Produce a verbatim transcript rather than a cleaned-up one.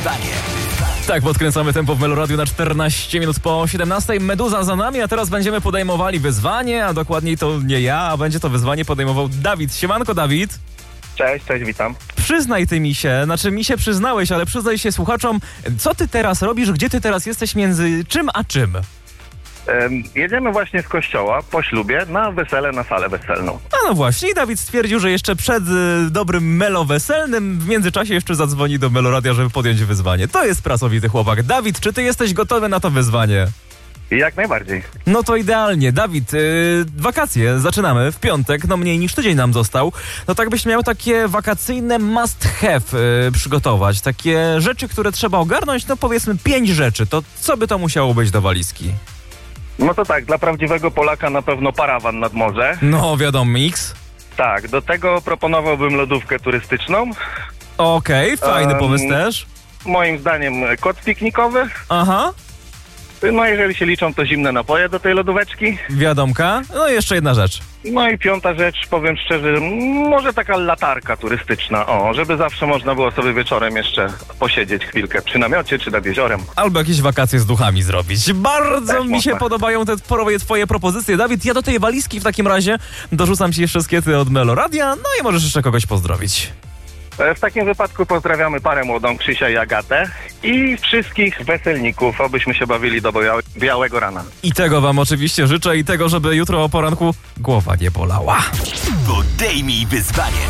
wyzwanie. Tak, podkręcamy tempo w Meloradiu na czternaście minut po siedemnastej. Meduza za nami, a teraz będziemy podejmowali wyzwanie, a dokładniej to nie ja, a będzie to wyzwanie podejmował Dawid. Siemanko, Dawid. Cześć, cześć, witam. Przyznaj ty mi się, znaczy mi się przyznałeś, ale przyznaj się słuchaczom, co ty teraz robisz, gdzie ty teraz jesteś między czym a czym? Ym, jedziemy właśnie z kościoła po ślubie na wesele, na salę weselną. A no właśnie, i Dawid stwierdził, że jeszcze przed y, dobrym melo weselnym w międzyczasie jeszcze zadzwoni do Meloradia, żeby podjąć wyzwanie. To jest pracowity chłopak. Dawid, czy ty jesteś gotowy na to wyzwanie? I jak najbardziej. No to idealnie. Dawid, yy, wakacje zaczynamy w piątek, no mniej niż tydzień nam został. No tak byś miał takie wakacyjne must have yy, przygotować, takie rzeczy, które trzeba ogarnąć, no powiedzmy pięć rzeczy. To co by to musiało być do walizki? No to tak, dla prawdziwego Polaka na pewno parawan nad morze. No wiadomo, mix. Tak, do tego proponowałbym lodówkę turystyczną. Okej, okay, fajny Um, pomysł też. Moim zdaniem koc piknikowy. Aha. No jeżeli się liczą, to zimne napoje do tej lodóweczki. Wiadomka. No i jeszcze jedna rzecz. No i piąta rzecz, powiem szczerze, może taka latarka turystyczna, o, żeby zawsze można było sobie wieczorem jeszcze posiedzieć chwilkę przy namiocie czy nad jeziorem. Albo jakieś wakacje z duchami zrobić. Bardzo Też mi można. się podobają te twoje, twoje propozycje. Dawid, ja do tej walizki w takim razie dorzucam ci jeszcze skiety od Meloradia, no i możesz jeszcze kogoś pozdrowić. W takim wypadku pozdrawiamy parę młodą, Krzysia i Agatę i wszystkich weselników, obyśmy się bawili do białe, białego rana. I tego wam oczywiście życzę i tego, żeby jutro o poranku głowa nie bolała. Podejmij wyzwanie.